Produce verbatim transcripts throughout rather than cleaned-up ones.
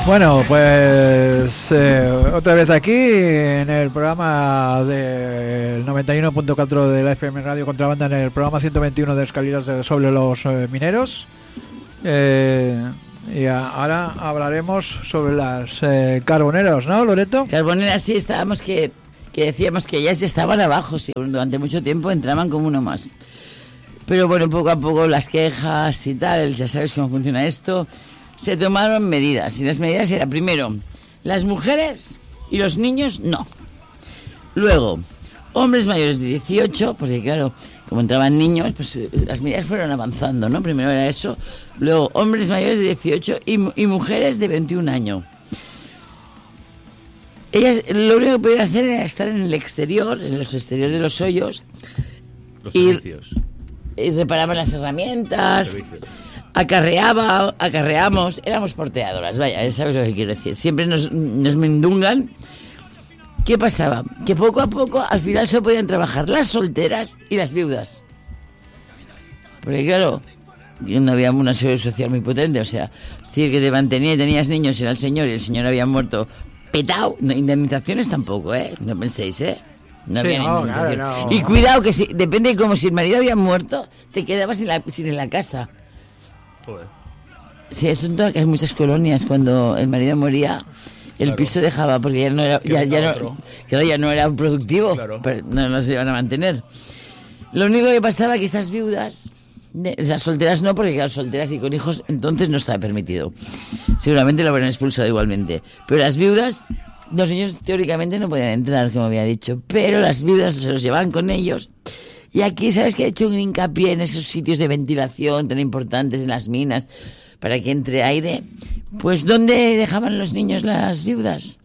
Bueno, pues eh, otra vez aquí en el programa del noventa y uno punto cuatro de la F M Radio Contrabanda, en el programa ciento veintiuno de Escaleras de, sobre los eh, mineros. Eh, y a, ahora hablaremos sobre las eh, carboneras, ¿no, Loreto? Carboneras, sí, estábamos que, que decíamos que ellas estaban abajo, sí, durante mucho tiempo entraban como uno más. Pero bueno, poco a poco las quejas y tal, ya sabes cómo funciona esto. Se tomaron medidas, y las medidas eran, primero, las mujeres y los niños, no. Luego, hombres mayores de dieciocho, porque claro, como entraban niños, pues las medidas fueron avanzando, ¿no? Primero era eso, luego hombres mayores de dieciocho y, y mujeres de veintiún años. Ellas lo único que podían hacer era estar en el exterior, en los exteriores de los hoyos, los y, servicios. y reparaban las herramientas. Acarreaba, acarreamos, éramos porteadoras, vaya, sabes lo que quiero decir. Siempre nos, nos mendungan. ¿Qué pasaba? Que poco a poco al final solo podían trabajar las solteras y las viudas. Porque claro, no había una seguridad social muy potente, o sea, si el que te mantenía y tenías niños era el señor y el señor había muerto petado, no, indemnizaciones tampoco, ¿eh? No penséis, ¿eh? No sí, había no, indemnización. claro, no. Y cuidado que si, depende de cómo, si el marido había muerto, te quedabas sin, la, sin en la casa. Joder. Sí, es un que hay muchas colonias cuando el marido moría, el claro. piso dejaba porque ya no era, ya, ya no, claro, ya no era productivo, claro. Pero no, no se iban a mantener. Lo único que pasaba que esas viudas, las solteras no, porque las solteras y con hijos entonces no estaba permitido. Seguramente lo habrán expulsado igualmente. Pero las viudas, los niños teóricamente no podían entrar, como había dicho, pero las viudas se los llevaban con ellos. Y aquí, ¿sabes que he hecho un hincapié en esos sitios de ventilación tan importantes en las minas para que entre aire? Pues ¿dónde dejaban los niños las viudas?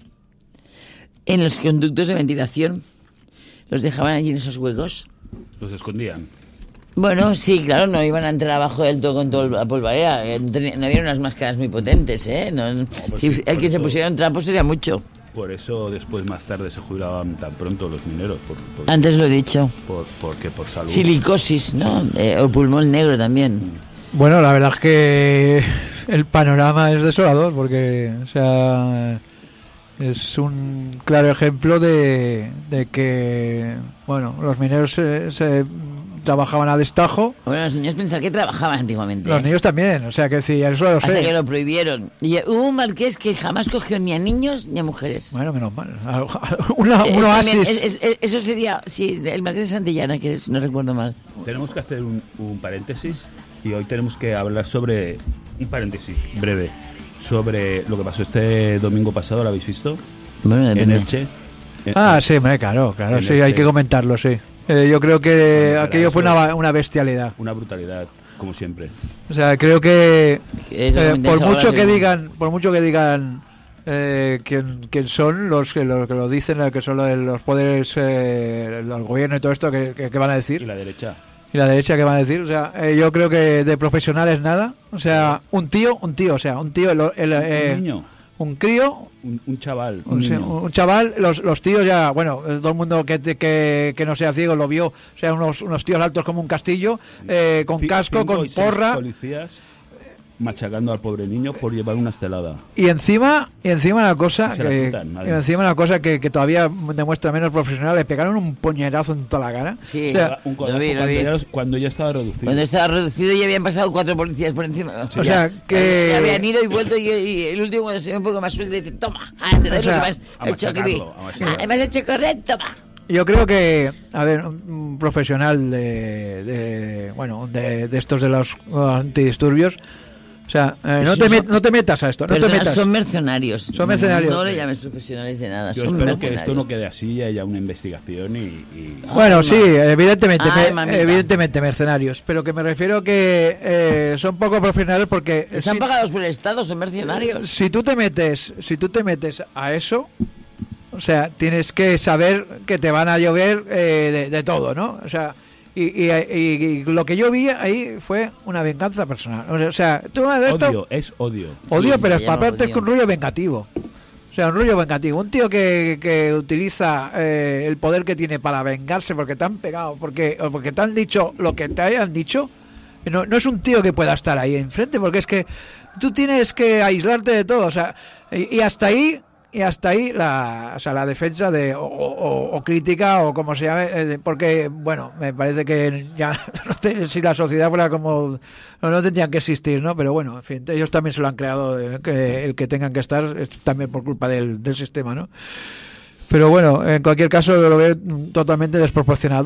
En los conductos de ventilación. Los dejaban allí en esos huecos. Los escondían. Bueno, sí, claro, no iban a entrar abajo del todo con toda la polvareda. No había unas máscaras muy potentes, ¿eh? No, no, pues si sí, el que eso, se pusiera un trapo sería mucho. Por eso después, más tarde, se jubilaban tan pronto los mineros. Por, por, Antes lo he dicho. Por, porque por salud. Silicosis, ¿no? Eh, o pulmón negro también. Bueno, la verdad es que el panorama es desolador, porque, o sea, es un claro ejemplo de, de que, bueno, los mineros se, se trabajaban a destajo. Bueno, los niños pensaban que trabajaban antiguamente. Los niños también, o sea, que sí, eso lo sé. Hasta que lo prohibieron. Y hubo un marqués que jamás cogió ni a niños ni a mujeres. Bueno, menos mal. Una, un oasis. Es, es, es, eso sería, sí, el marqués de Santillana, que es, no recuerdo mal. Tenemos que hacer un, un paréntesis y hoy tenemos que hablar sobre, un paréntesis breve, sobre lo que pasó este domingo pasado, ¿lo habéis visto? Bueno, depende. En Elche. Ah, sí, claro, claro, en sí, Elche. Hay que comentarlo, sí. Eh, yo creo que bueno, aquello fue una, una bestialidad. Una brutalidad, como siempre. O sea, creo que eh, por mucho que digan, por mucho que digan eh, quién, quién son los que lo, que lo dicen, que son los, los poderes, eh, los gobiernos y todo esto, que, que, que van a decir. Y la derecha. Y la derecha, que van a decir. O sea, eh, yo creo que de profesionales nada. O sea, un tío, un tío, o sea, un tío, el, el, eh, un niño. Un crío, un, un chaval, un, un, niño. un chaval, los, los tíos ya, bueno, todo el mundo que, que, que no sea ciego lo vio, o sea, unos, unos tíos altos como un castillo, eh, con C- casco, con porra. Policías machacando al pobre niño por llevar una estelada. Y encima, y encima una cosa que, quitan, y encima una cosa que, que todavía demuestra menos profesional, le pegaron un puñetazo en toda la cara. Sí, o sea, un lo vi, lo cuando, vi. Ya, cuando ya estaba reducido. Cuando estaba reducido ya habían pasado cuatro policías por encima. Sí. O sea, que... Ya habían ido y vuelto y, y el último cuando se dio un poco más suelto dice, toma, ahora te doy o sea, lo que más hecho que vi. Además he hecho correr, toma. Yo creo que, a ver, un profesional de, de bueno, de, de estos de los antidisturbios, o sea, eh, no, te met, no te metas a esto, no Perdona, te metas. Son mercenarios. Son mercenarios. No, no le llames profesionales de nada. Yo son espero mercenarios. que esto no quede así y haya una investigación y... y... Bueno, Ay, sí, evidentemente, Ay, me, evidentemente mercenarios, pero que me refiero que eh, son poco profesionales porque... Están si, pagados por el Estado, son mercenarios. Si tú te metes, si tú te metes a eso, o sea, tienes que saber que te van a llover eh, de, de todo, ¿no? O sea... Y, y, y, y lo que yo vi ahí fue una venganza personal. O sea, tú, esto, odio, es odio. Odio, sí, pero es llama aparte odio. es un rollo vengativo. O sea, un rollo vengativo. Un tío que, que utiliza eh, el poder que tiene para vengarse porque te han pegado, porque, o porque te han dicho lo que te hayan dicho. No, no es un tío que pueda estar ahí enfrente, porque es que tú tienes que aislarte de todo. O sea, Y, y hasta ahí, y hasta ahí la, o sea, la defensa de o, o, o crítica o como se llame, eh, porque bueno, me parece que ya no te, si la sociedad fuera como no, no tendrían que existir, ¿no? Pero bueno, en fin, ellos también se lo han creado, eh, que el que tengan que estar es también por culpa del, del sistema, ¿no? Pero bueno, en cualquier caso lo veo totalmente desproporcionado.